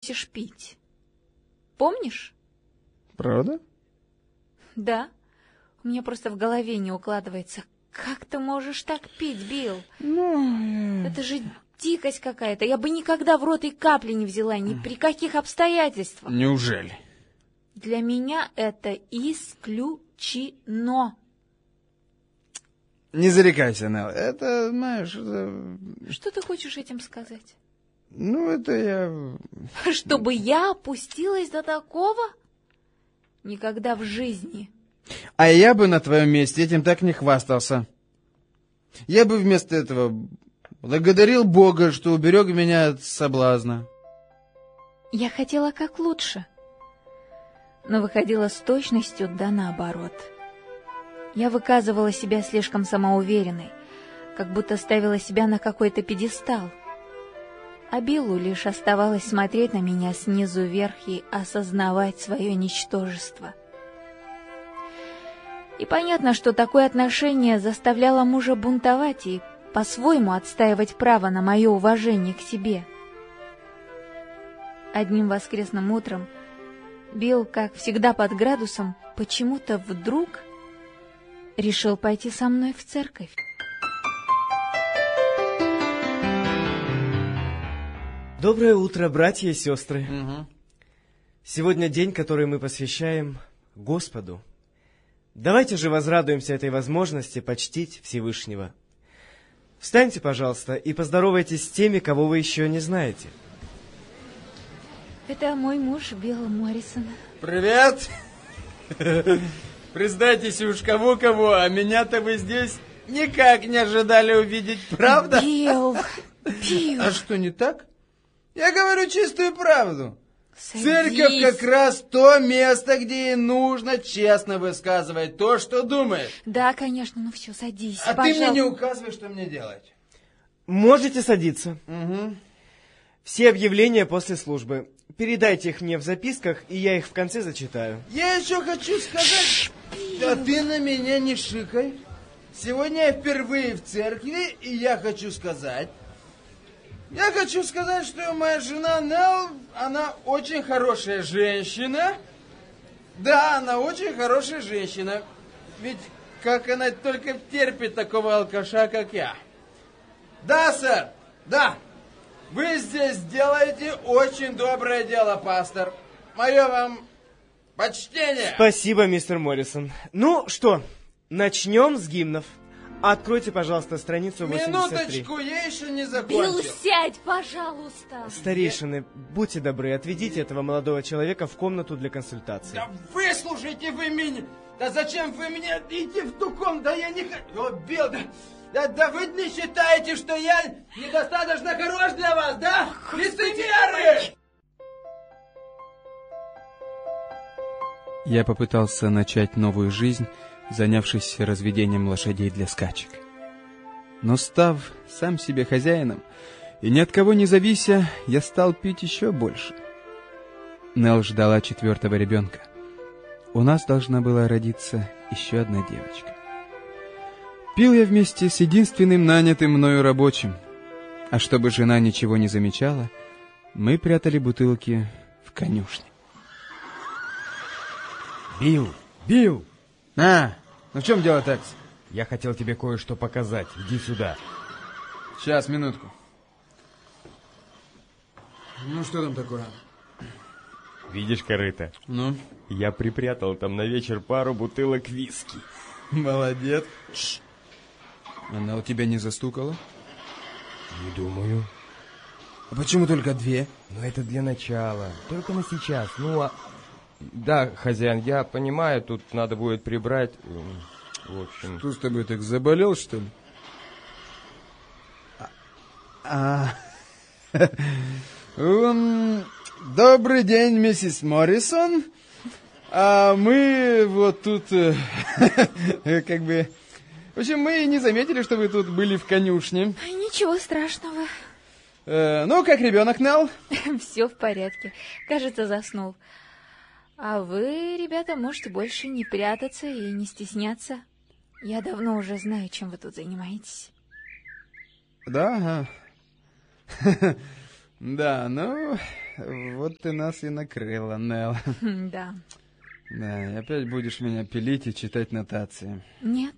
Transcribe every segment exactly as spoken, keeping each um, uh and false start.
бросишь пить. Помнишь? Правда? Да. У меня просто в голове не укладывается. Как ты можешь так пить, Билл? Ну... Это же дикость какая-то. Я бы никогда в рот и капли не взяла, ни при каких обстоятельствах. Неужели? Для меня это исключено. Не зарекайся, Нелл. Это, знаешь... Это... Что ты хочешь этим сказать? Ну, это я... Чтобы я опустилась до такого? Никогда в жизни. А я бы на твоем месте этим так не хвастался. Я бы вместо этого благодарил Бога, что уберег меня от соблазна. Я хотела как лучше, но выходила с точностью да наоборот. Я выказывала себя слишком самоуверенной, как будто ставила себя на какой-то пьедестал. А Биллу лишь оставалось смотреть на меня снизу вверх и осознавать свое ничтожество. И понятно, что такое отношение заставляло мужа бунтовать и по-своему отстаивать право на мое уважение к себе. Одним воскресным утром Билл, как всегда под градусом, почему-то вдруг решил пойти со мной в церковь. Доброе утро, братья и сестры. Угу. Сегодня день, который мы посвящаем Господу. Давайте же возрадуемся этой возможности почтить Всевышнего. Встаньте, пожалуйста, и поздоровайтесь с теми, кого вы еще не знаете. Это мой муж Билл Моррисон. Привет! Признайтесь уж кого-кого, а меня-то вы здесь никак не ожидали увидеть, правда? Билл! Билл! А что, не так? Я говорю чистую правду. Садись. Церковь как раз то место, где ей нужно честно высказывать то, что думает. Да, конечно, ну все, садись, А пожалуйста. ты мне не указывай, что мне делать. Можете садиться. Угу. Все объявления после службы. Передайте их мне в записках, и я их в конце зачитаю. Я еще хочу сказать... Да ты на меня не шикай. Сегодня я впервые в церкви, и я хочу сказать... Я хочу сказать, что моя жена Нелл, она очень хорошая женщина. Да, она очень хорошая женщина. Ведь как она только терпит такого алкаша, как я. Да, сэр, да. Вы здесь делаете очень доброе дело, пастор. Мое вам почтение. Спасибо, мистер Моррисон. Ну что, начнем с гимнов. Откройте, пожалуйста, страницу восемьдесят три. Минуточку, я еще не закончил. Билл, сядь, пожалуйста. Старейшины, будьте добры, отведите этого молодого человека в комнату для консультации. Да выслушайте вы меня! Да зачем вы мне идите в ту комнату? Да я не хочу... О, Билл, да, да, да вы не считаете, что я недостаточно хорош для вас, да? Лицемеры! Я попытался начать новую жизнь, занявшись разведением лошадей для скачек. Но став сам себе хозяином и ни от кого не завися, я стал пить еще больше. Нелл ждала четвертого ребенка. У нас должна была родиться еще одна девочка. Пил я вместе с единственным нанятым мною рабочим, а чтобы жена ничего не замечала, мы прятали бутылки в конюшне. Билл, Билл! А, ну в чем дело, Такс? Я хотел тебе кое-что показать. Иди сюда. Сейчас, минутку. Ну, что там такое? Видишь корыто? Ну? Я припрятал там на вечер пару бутылок виски. Молодец. Тш. Она у тебя не застукала? Не думаю. А почему только две? Но это для начала. Только на сейчас. Ну, а... Да, хозяин, я понимаю, тут надо будет прибрать. В общем... Что с тобой, так заболел, что ли? А... Добрый день, миссис Моррисон. А мы вот тут... Как бы... В общем, мы не заметили, что вы тут были в конюшне. Ничего страшного. Ну, как ребенок, Нелл? Все в порядке. Кажется, заснул. А вы, ребята, можете больше не прятаться и не стесняться. Я давно уже знаю, чем вы тут занимаетесь. Да, да, ну, вот ты нас и накрыла, Нелл. Да. Да, и опять будешь меня пилить и читать нотации. Нет.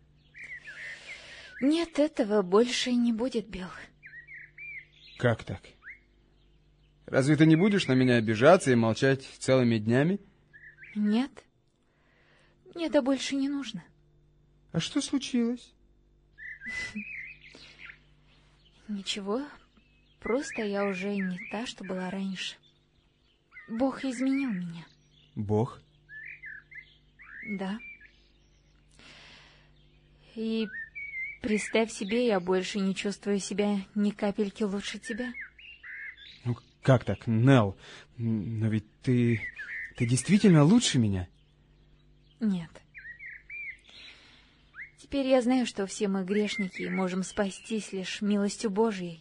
Нет, этого больше не будет, Билл. Как так? Разве ты не будешь на меня обижаться и молчать целыми днями? Нет. Мне это больше не нужно. А что случилось? Ничего, просто я уже не та, что была раньше. Бог изменил меня. Бог? Да. И представь себе, я больше не чувствую себя ни капельки лучше тебя. Ну, как так, Нелл? Но ведь ты... ты действительно лучше меня? Нет. Теперь я знаю, что все мы грешники и можем спастись лишь милостью Божьей.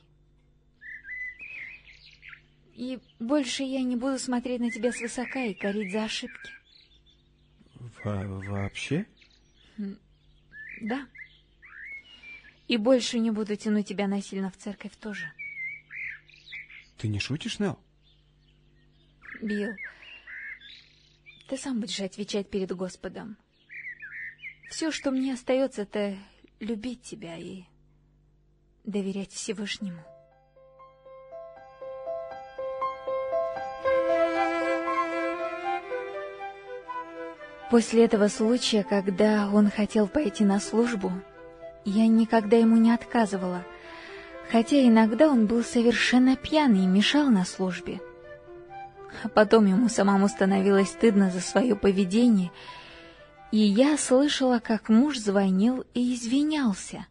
И больше я не буду смотреть на тебя свысока и корить за ошибки. Во вообще? Да. И больше не буду тянуть тебя насильно в церковь тоже. Ты не шутишь, Нелл? Билл, ты сам будешь отвечать перед Господом. Все, что мне остается, это любить тебя и доверять Всевышнему. После этого случая, когда он хотел пойти на службу, я никогда ему не отказывала, хотя иногда он был совершенно пьяный и мешал на службе. А потом ему самому становилось стыдно за свое поведение, и я слышала, как муж звонил и извинялся.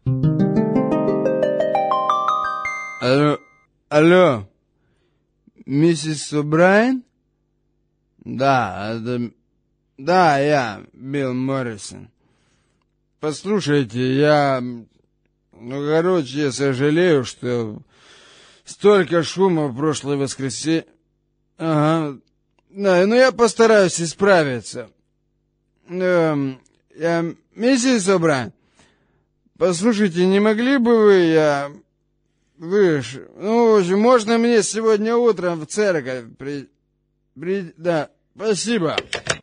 Алло, алло, миссис О'Брайен? Да, это... Да, я, Билл Моррисон. Послушайте, я... Ну, короче, я сожалею, что столько шума в прошлое воскресенье... Ага. Да, ну я постараюсь исправиться. Эм, я... Миссис О'Брайен, послушайте, не могли бы вы, я... Вы ж... Ну, в общем, можно мне сегодня утром в церковь при... при... Да, спасибо.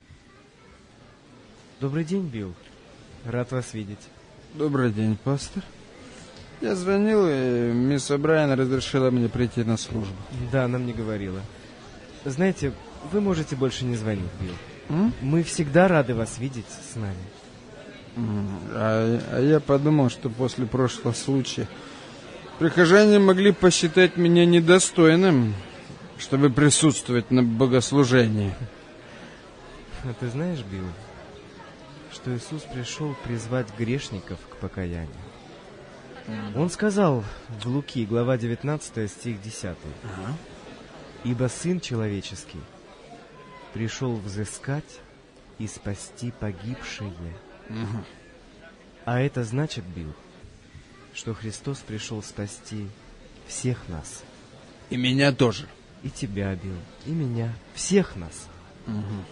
Добрый день, Билл. Рад вас видеть. Добрый день, пастор. Я звонил, и мисс О'Брайен разрешила мне прийти на службу. Да, она мне говорила. Знаете, вы можете больше не звонить, Билл. М? Мы всегда рады вас видеть с нами. А, а я подумал, что после прошлого случая прихожане могли посчитать меня недостойным, чтобы присутствовать на богослужении. А ты знаешь, Билл, что Иисус пришел призвать грешников к покаянию? Он сказал в Луки, глава девятнадцатая, стих десятый. Ага. «Ибо Сын Человеческий пришел взыскать и спасти погибшие». Угу. А это значит, Билл, что Христос пришел спасти всех нас. И меня тоже. И тебя, Билл, и меня, всех нас. Угу.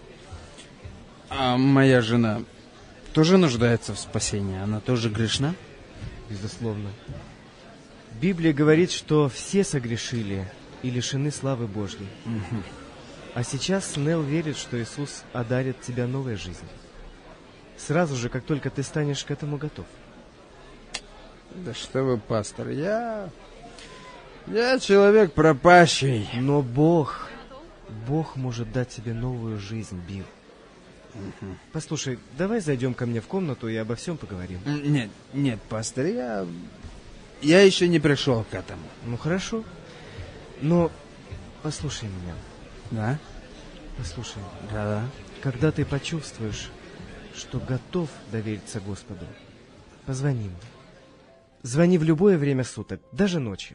А моя жена тоже нуждается в спасении? Она тоже грешна? Безусловно. Библия говорит, что все согрешили и лишены славы Божьей. Угу. А сейчас Нелл верит, что Иисус одарит тебя новой жизнью. Сразу же, как только ты станешь к этому готов. Да что вы, пастор, я... Я человек пропащий. Но Бог, Бог может дать тебе новую жизнь, Билл. Угу. Послушай, давай зайдем ко мне в комнату и обо всем поговорим. Нет, нет, пастор, я... Я еще не пришел к этому. Ну, хорошо. Но послушай меня. Да? Послушай. Да-да. Когда ты почувствуешь, что готов довериться Господу, позвони мне. Звони в любое время суток, даже ночью.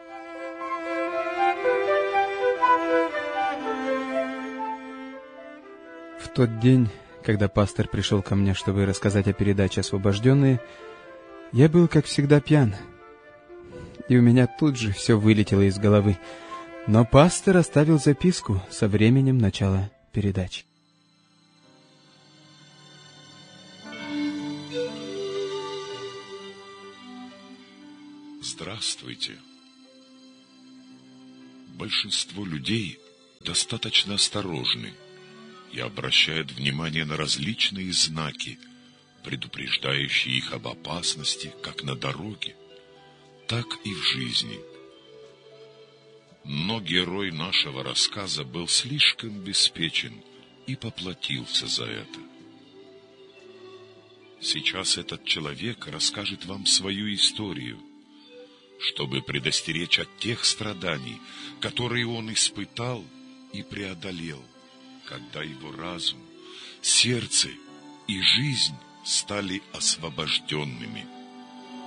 В тот день, когда пастор пришел ко мне, чтобы рассказать о передаче «Освобожденные», я был, как всегда, пьян. И у меня тут же все вылетело из головы. Но пастор оставил записку со временем начала передачи. Здравствуйте. Большинство людей достаточно осторожны и обращают внимание на различные знаки, предупреждающие их об опасности как на дороге, так и в жизни. Но герой нашего рассказа был слишком беспечен и поплатился за это. Сейчас этот человек расскажет вам свою историю, чтобы предостеречь от тех страданий, которые он испытал и преодолел, когда его разум, сердце и жизнь стали освобожденными.